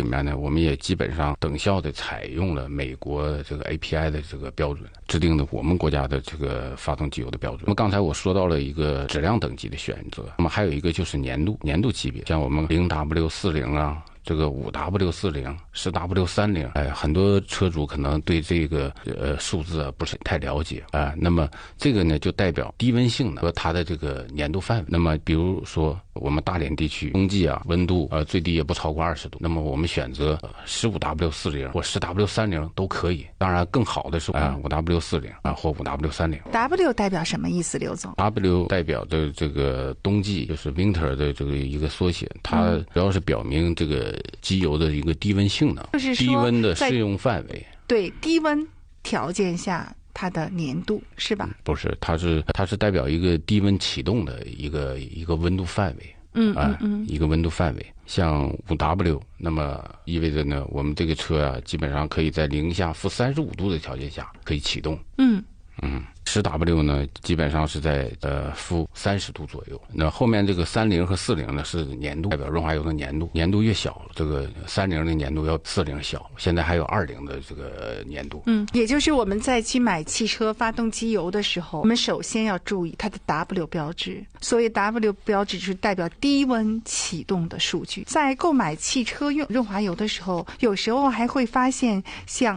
里面呢，我们也基本上等效的采用了美国这个 API 的这个标准，制定的我们国家的这个发动机油的标准。那么刚才我说到了一个质量等级的选择，那么还有一个就是年度级别，像我们 0W40 啊，这个5W40、10W30，很多车主可能对这个数字不是太了解啊。那么这个呢，就代表低温性能和它的这个年度范围。那么比如说我们大连地区冬季啊，温度最低也不超过20度，那么我们选择15W40或10W30都可以。当然更好的是5W40或5W30。 W 代表什么意思，刘总？ W 代表的这个冬季，就是 winter 的这个一个缩写，它主要是表明这个机油的一个低温性能， 就是说低温的适用范围。 对，低温条件下它的年度是吧？ 不是，它是代表一个低温启动的一个温度范围。一个温度范围。像5W， 那么意味着呢，我们这个车啊，基本上可以在零下-35度的条件下可以启动。10W 呢，基本上是在-30度左右。那后面这个30和40呢是年度，代表润滑油的年度，年度越小，这个30的年度要40小。现在还有20的这个年度。 也就是我们在去买汽车发动机油的时候，我们首先要注意它的 W 标志。所谓 W 标志就是代表低温启动的数据。在购买汽车用润滑油的时候，有时候还会发现像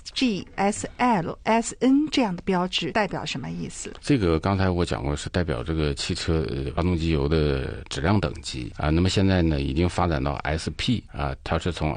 SG、SL、SN 这样的标志，代表什么意思？ 这个刚才我讲过，是代表这个汽车发动机油的质量等级啊。那么现在呢，已经发展到 SP 啊，它是从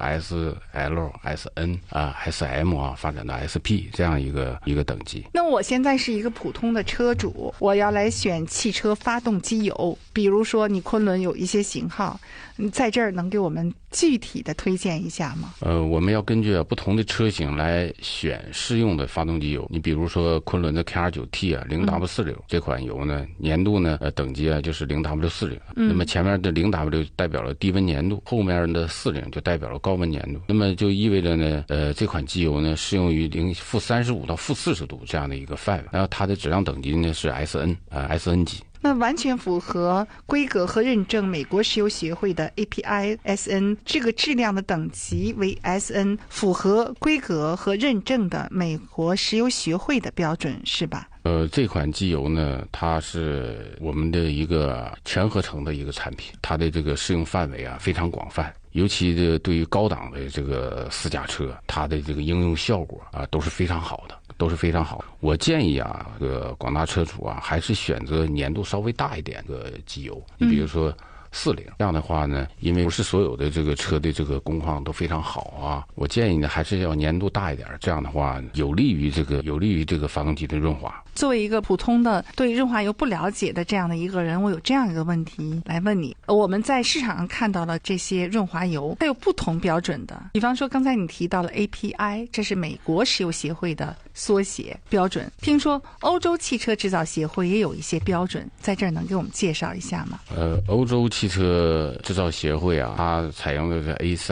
SL、SN SM 发展到 SP 这样一个等级。 那我现在是一个普通的车主，我要来选汽车发动机油，比如说你昆仑有一些型号，你在这儿能给我们具体的推荐一下吗？ 我们要根据不同的车型来选适用的发动机油。你比如说昆仑的 KR9T 0W40这款油呢，年度呢等级就是 0W40。那么前面的 0W 代表了低温年度，后面的40就代表了高温年度。那么就意味着呢，这款机油呢适用于-35到-40度这样的一个范围。然后它的质量等级呢是 SN 级。 那完全符合规格和认证美国石油协会的 API SN， 这个质量的等级为 SN， 符合规格和认证的美国石油协会的标准是吧？ 这款机油呢，它是我们的一个全合成的一个产品，它的这个适用范围非常广泛，尤其对于高档的这个私家车，它的这个应用效果都是非常好的。我建议这个广大车主还是选择年度稍微大一点的机油。你比如说40，这样的话呢，因为不是所有的这个车的这个工况都非常好我建议呢还是要年度大一点，这样的话有利于这个发动机的润滑。 作为一个普通的对润滑油不了解的这样的一个人，我有这样一个问题来问你。我们在市场上看到了这些润滑油，它有不同标准的，比方说刚才你提到了 API， 这是美国石油协会的缩写标准。听说欧洲汽车制造协会也有一些标准，在这儿能给我们介绍一下吗？ 欧洲汽车制造协会它采用的是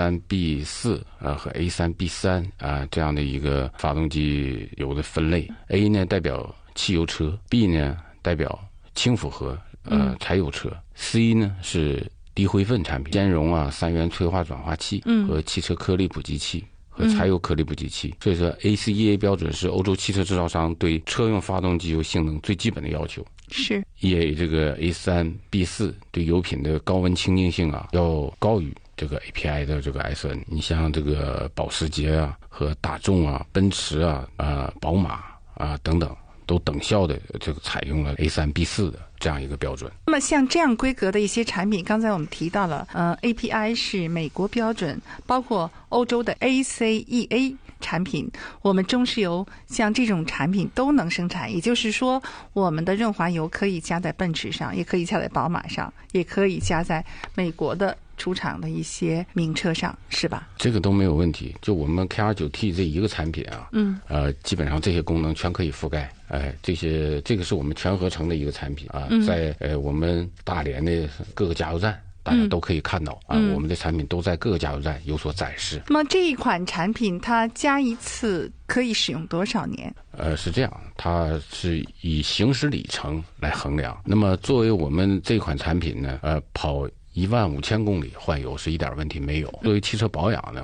A3B4 和 A3B3 这样的一个发动机油的分类。A 呢代表汽油车， B 呢代表轻负荷柴油车， C 呢是低灰分产品，兼容三元催化转化器和汽车颗粒捕集器和柴油颗粒捕集器。所以说 ACEA 标准是欧洲汽车制造商对车用发动机油性能最基本的要求。 是 EA 这个 A3B4 对油品的高温清净性要高于这个 API 的这个 SN。 你像这个保时捷和大众奔驰宝马等等都等效的这个采用了 A3B4 的这样一个标准。 那么像这样规格的一些产品，刚才我们提到了API 是美国标准，包括欧洲的 ACEA 产品，我们中石油像这种产品都能生产。也就是说，我们的润滑油可以加在奔驰上，也可以加在宝马上，也可以加在美国的出厂的一些名车上，是吧？这个都没有问题。就我们 KR9T 这一个产品基本上这些功能全可以覆盖。这个是我们全合成的一个产品在我们大连的各个加油站大家都可以看到我们的产品都在各个加油站有所展示。 那么这一款产品它加一次可以使用多少年？ 是这样，它是以行驶里程来衡量。那么作为我们这款产品呢，跑15000公里换油是一点问题没有。作为汽车保养呢，